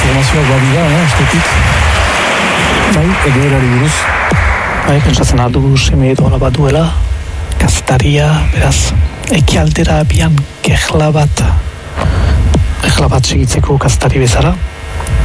informazioak badira, estetik. Bai, egoerari buruz. Bai, pentsatzen aldu seme edo bat duela, kazetaria, beraz, ekialdera bian gehla bat segitzeko kazetari bezala.